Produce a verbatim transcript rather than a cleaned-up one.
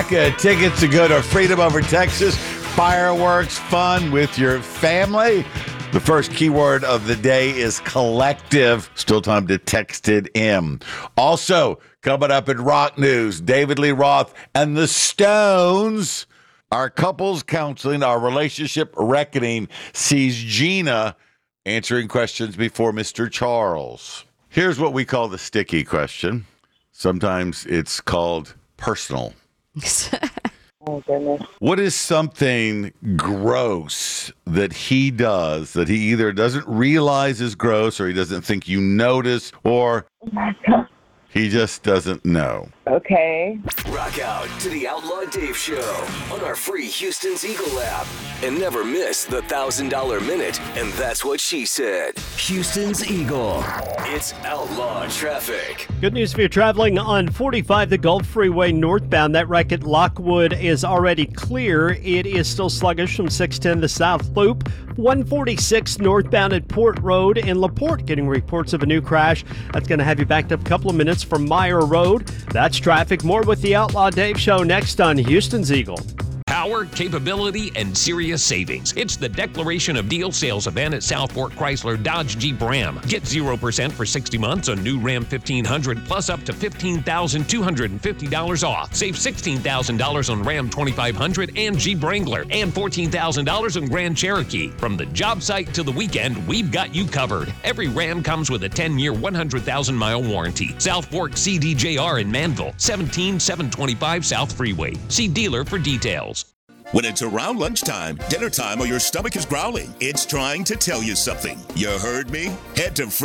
Uh, tickets to go to Freedom Over Texas. Fireworks fun with your family. The first keyword of the day is collective. Still time to text it in. Also, coming up in rock news, David Lee Roth and the Stones. Our couples counseling, our relationship reckoning sees Gina answering questions before Mister Charles. Here's what we call the sticky question. Sometimes it's called personal. Oh, goodness. What is something gross that he does that he either doesn't realize is gross or he doesn't think you notice or Oh, my God. he just doesn't know? Okay. Rock out to the Outlaw Dave Show on our free Houston's Eagle app. And never miss the one thousand dollars Minute, and that's what she said. Houston's Eagle. It's Outlaw Traffic. Good news if you're traveling on forty-five, the Gulf Freeway northbound. That wreck at Lockwood is already clear. It is still sluggish from six ten to South Loop. one forty-six northbound at Port Road in LaPorte, getting reports of a new crash. That's going to have you backed up a couple of minutes from Meyer Road. That's traffic. More with the Outlaw Dave Show next on Houston's Eagle. Power, capability, and serious savings. It's the Declaration of Deal sales event at Southport Chrysler Dodge Jeep Ram. Get zero percent for sixty months on new Ram fifteen hundred plus up to fifteen thousand two hundred fifty dollars off. Save sixteen thousand dollars on Ram twenty-five hundred and Jeep Wrangler and fourteen thousand dollars on Grand Cherokee. From the job site to the weekend, we've got you covered. Every Ram comes with a ten-year, one hundred thousand mile warranty. South Fork C D J R in Manville, seventeen seven twenty-five South Freeway. See dealer for details. When it's around lunchtime, dinner time, or your stomach is growling, it's trying to tell you something. You heard me? Head to